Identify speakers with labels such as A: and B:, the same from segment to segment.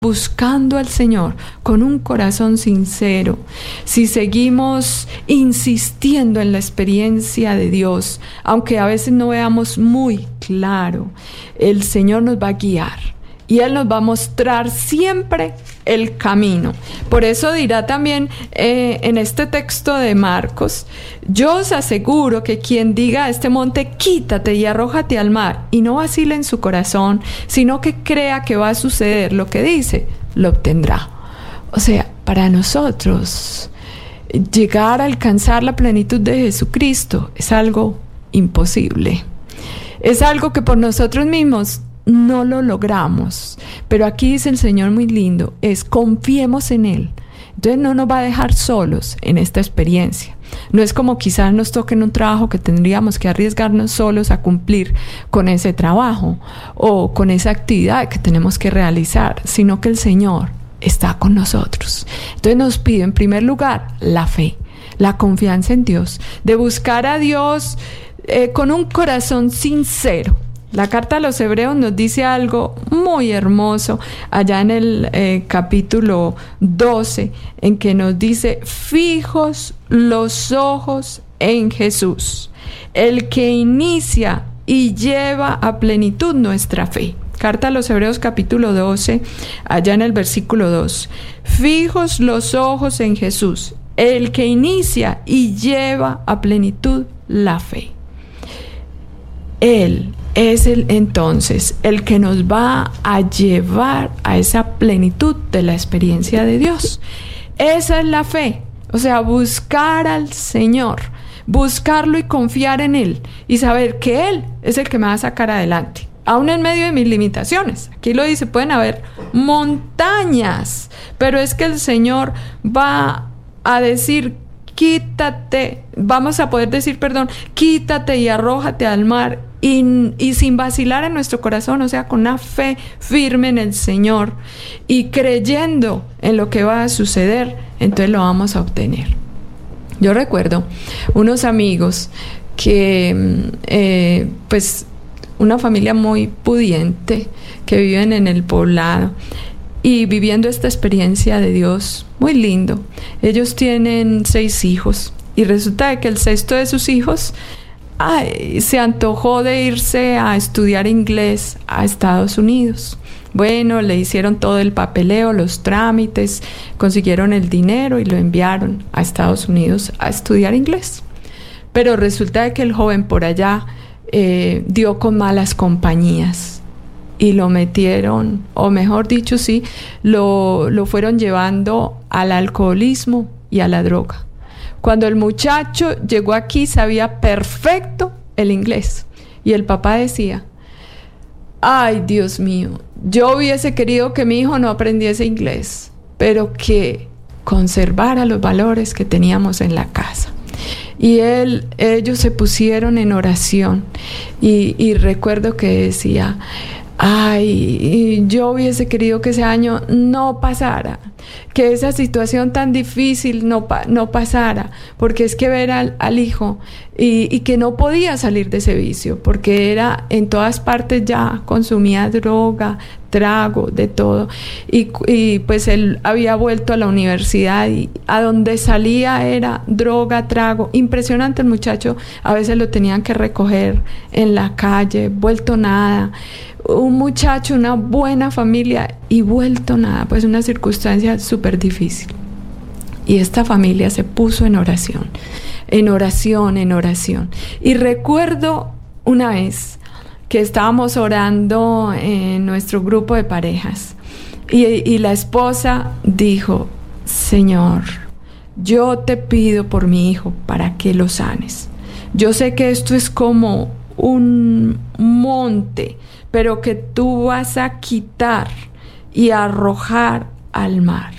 A: buscando al Señor con un corazón sincero, si seguimos insistiendo en la experiencia de Dios, aunque a veces no veamos muy claro, el Señor nos va a guiar y Él nos va a mostrar siempre el camino. Por eso dirá también en este texto de Marcos: yo os aseguro que quien diga a este monte, quítate y arrójate al mar, y no vacile en su corazón, sino que crea que va a suceder lo que dice, lo obtendrá. O sea, para nosotros llegar a alcanzar la plenitud de Jesucristo es algo imposible. Es algo que por nosotros mismos no lo logramos, pero aquí dice el Señor muy lindo, es confiemos en Él. Entonces no nos va a dejar solos en esta experiencia. No es como quizás nos toque en un trabajo que tendríamos que arriesgarnos solos a cumplir con ese trabajo o con esa actividad que tenemos que realizar, sino que el Señor está con nosotros. Entonces nos pide en primer lugar la fe, la confianza en Dios, de buscar a Dios con un corazón sincero. La carta a los Hebreos nos dice algo muy hermoso allá en el capítulo 12, en que nos dice: fijos los ojos en Jesús, el que inicia y lleva a plenitud nuestra fe. Carta a los Hebreos capítulo 12, allá en el versículo 2. Fijos los ojos en Jesús, el que inicia y lleva a plenitud la fe. Él es entonces el que nos va a llevar a esa plenitud de la experiencia de Dios. Esa es la fe, o sea, buscar al Señor, buscarlo y confiar en Él y saber que Él es el que me va a sacar adelante, aún en medio de mis limitaciones. Aquí lo dice, pueden haber montañas, pero es que el Señor va a decir: quítate, vamos a poder decir, quítate y arrójate al mar, y sin vacilar en nuestro corazón, o sea, con una fe firme en el Señor y creyendo en lo que va a suceder, entonces lo vamos a obtener. Yo recuerdo unos amigos que, una familia muy pudiente que viven en el poblado y viviendo esta experiencia de Dios muy lindo. Ellos tienen 6 hijos y resulta de que el 6º de sus hijos se antojó de irse a estudiar inglés a Estados Unidos. Bueno, le hicieron todo el papeleo, los trámites, consiguieron el dinero y lo enviaron a Estados Unidos a estudiar inglés. Pero resulta de que el joven por allá dio con malas compañías y lo metieron, o mejor dicho, lo fueron llevando al alcoholismo y a la droga. Cuando el muchacho llegó aquí sabía perfecto el inglés y el papá decía: ay, Dios mío, yo hubiese querido que mi hijo no aprendiese inglés, pero que conservara los valores que teníamos en la casa. Y ellos se pusieron en oración y recuerdo que decía: ay, yo hubiese querido que ese año no pasara, que esa situación tan difícil no pasara, porque es que ver al hijo y que no podía salir de ese vicio, porque era en todas partes, ya consumía droga, trago, de todo, y pues él había vuelto a la universidad y a donde salía era droga, trago. Impresionante el muchacho, a veces lo tenían que recoger en la calle, vuelto nada. Un muchacho, una buena familia y vuelto nada, pues una circunstancia súper difícil. Y esta familia se puso en oración, en oración, en oración. Y recuerdo una vez que estábamos orando en nuestro grupo de parejas y la esposa dijo: Señor, yo te pido por mi hijo para que lo sanes. Yo sé que esto es como un monte, pero que tú vas a quitar y arrojar al mar.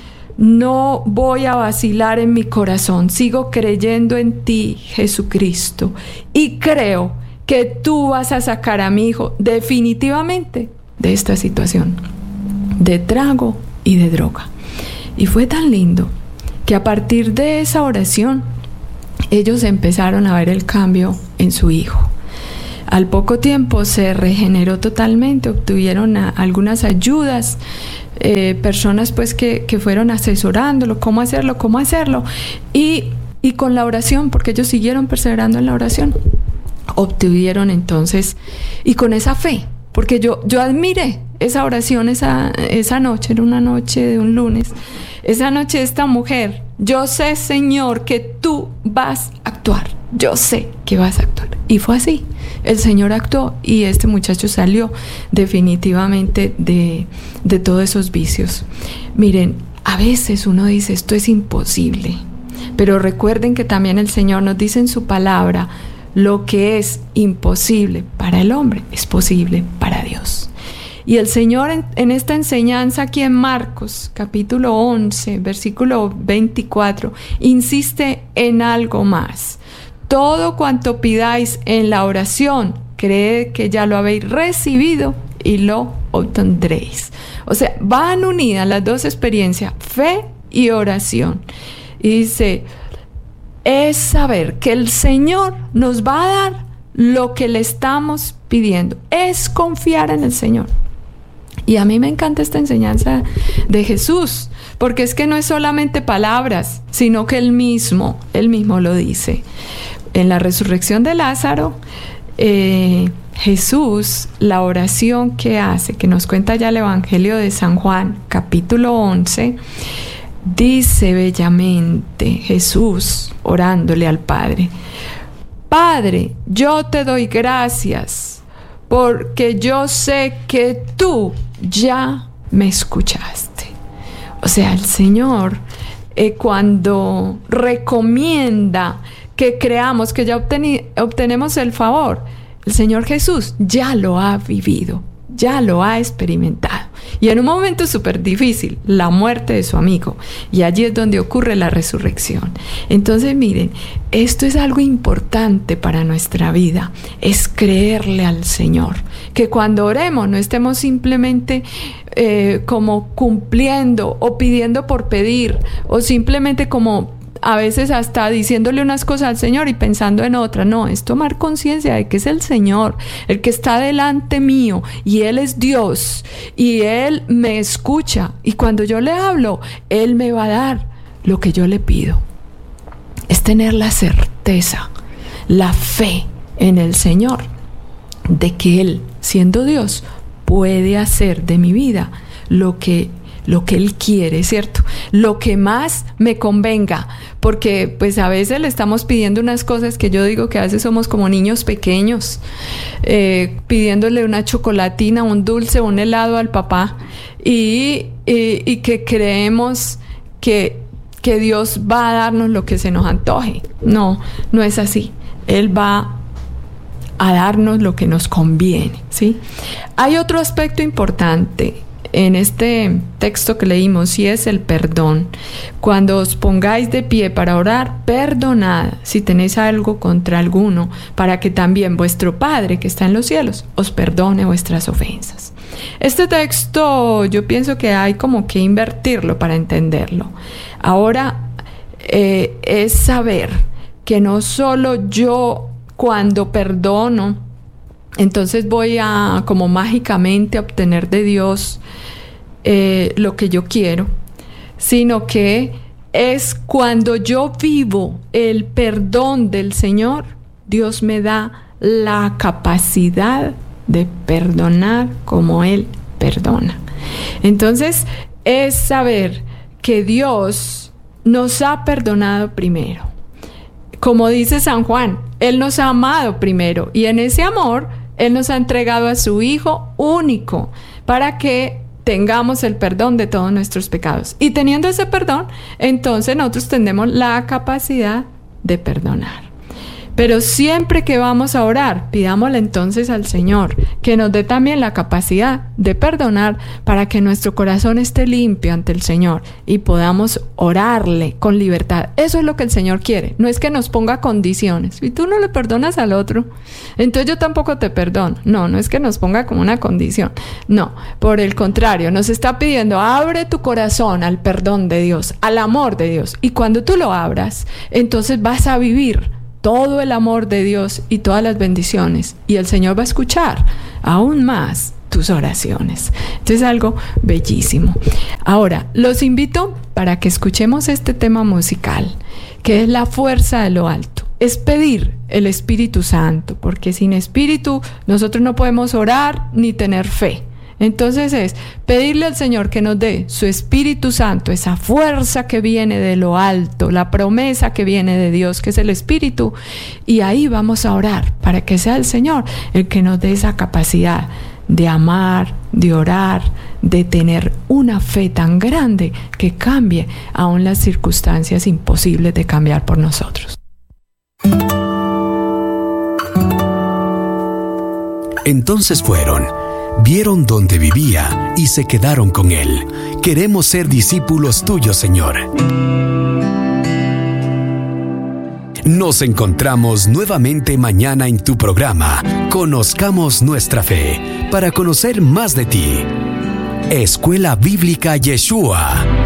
A: No voy a vacilar en mi corazón, sigo creyendo en ti, Jesucristo, y creo que tú vas a sacar a mi hijo definitivamente de esta situación de trago y de droga. Y fue tan lindo que a partir de esa oración ellos empezaron a ver el cambio en su hijo. Al poco tiempo se regeneró totalmente, obtuvieron algunas ayudas, personas pues que fueron asesorándolo, cómo hacerlo, y con la oración, porque ellos siguieron perseverando en la oración, obtuvieron entonces, y con esa fe, porque yo admiré esa oración esa noche, era una noche de un lunes, esa noche esta mujer: yo sé, Señor, que tú vas a actuar, yo sé que vas a actuar. Y fue así, el Señor actuó y este muchacho salió definitivamente de todos esos vicios. Miren, a veces uno dice, esto es imposible, pero recuerden que también el Señor nos dice en su palabra: lo que es imposible para el hombre es posible para Dios. Y el Señor en esta enseñanza aquí en Marcos, capítulo 11, versículo 24, insiste en algo más. Todo cuanto pidáis en la oración, creed que ya lo habéis recibido y lo obtendréis. O sea, van unidas las dos experiencias, fe y oración. Y dice, es saber que el Señor nos va a dar lo que le estamos pidiendo. Es confiar en el Señor. Y a mí me encanta esta enseñanza de Jesús, porque es que no es solamente palabras, sino que Él mismo lo dice. En la resurrección de Lázaro, Jesús, la oración que hace, que nos cuenta ya el Evangelio de San Juan, capítulo 11, dice bellamente Jesús orándole al Padre: Padre, yo te doy gracias, porque yo sé que tú ya me escuchaste. O sea, el Señor cuando recomienda que creamos que ya obtenemos el favor, el Señor Jesús ya lo ha vivido, ya lo ha experimentado. Y en un momento súper difícil, la muerte de su amigo. Y allí es donde ocurre la resurrección. Entonces, miren, esto es algo importante para nuestra vida. Es creerle al Señor. Que cuando oremos no estemos simplemente como cumpliendo o pidiendo por pedir. O simplemente como a veces hasta diciéndole unas cosas al Señor y pensando en otras. No, es tomar conciencia de que es el Señor el que está delante mío y Él es Dios y Él me escucha, y cuando yo le hablo Él me va a dar lo que yo le pido. Es tener la certeza, la fe en el Señor de que Él, siendo Dios, puede hacer de mi vida lo que Él quiere, ¿cierto? Lo que más me convenga, porque pues a veces le estamos pidiendo unas cosas que yo digo que a veces somos como niños pequeños, pidiéndole una chocolatina, un dulce, un helado al papá, y que creemos que Dios va a darnos lo que se nos antoje. No es así. Él va a darnos lo que nos conviene, ¿sí? Hay otro aspecto importante en este texto que leímos, y es el perdón. Cuando os pongáis de pie para orar, perdonad si tenéis algo contra alguno, para que también vuestro Padre que está en los cielos os perdone vuestras ofensas. Este texto yo pienso que hay como que invertirlo para entenderlo. Ahora es saber que no solo yo cuando perdono, entonces voy a como mágicamente obtener de Dios lo que yo quiero, sino que es cuando yo vivo el perdón del Señor, Dios me da la capacidad de perdonar como Él perdona. Entonces es saber que Dios nos ha perdonado primero. Como dice San Juan, Él nos ha amado primero, y en ese amor Él nos ha entregado a su Hijo único para que tengamos el perdón de todos nuestros pecados. Y teniendo ese perdón, entonces nosotros tenemos la capacidad de perdonar. Pero siempre que vamos a orar, pidámosle entonces al Señor que nos dé también la capacidad de perdonar, para que nuestro corazón esté limpio ante el Señor y podamos orarle con libertad. Eso es lo que el Señor quiere. No es que nos ponga condiciones. Si tú no le perdonas al otro, entonces yo tampoco te perdono. No es que nos ponga como una condición. No, por el contrario, nos está pidiendo: abre tu corazón al perdón de Dios, al amor de Dios. Y cuando tú lo abras, entonces vas a vivir todo el amor de Dios y todas las bendiciones, y el Señor va a escuchar aún más tus oraciones. Entonces, algo bellísimo. Ahora, los invito para que escuchemos este tema musical, que es la fuerza de lo alto. Es pedir el Espíritu Santo, porque sin Espíritu nosotros no podemos orar ni tener fe. Entonces es pedirle al Señor que nos dé su Espíritu Santo, esa fuerza que viene de lo alto, la promesa que viene de Dios, que es el Espíritu, y ahí vamos a orar para que sea el Señor el que nos dé esa capacidad de amar, de orar, de tener una fe tan grande que cambie aún las circunstancias imposibles de cambiar por nosotros.
B: Entonces fueron, vieron dónde vivía y se quedaron con él. Queremos ser discípulos tuyos, Señor. Nos encontramos nuevamente mañana en tu programa Conozcamos Nuestra Fe, para conocer más de ti. Escuela Bíblica Yeshua.